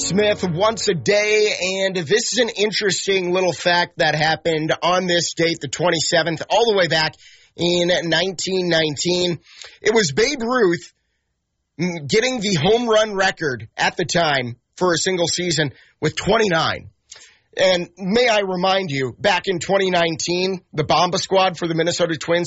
Smith once a day, and this is an interesting little fact that happened on this date, the 27th, all the way back in 1919. It was Babe Ruth getting the home run record at the time for a single season with 29. And may I remind you, back in 2019, the Bomba Squad for the Minnesota Twins